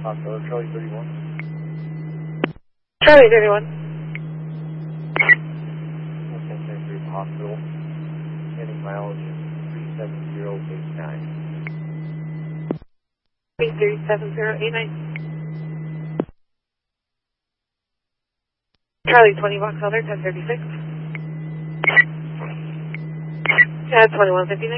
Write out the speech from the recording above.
Hospital, Charlie 31. Charlie 31. 1073 Hospital. Standing mileage is 37089. 37089. Charlie 20 Box Elder 1036. 2159.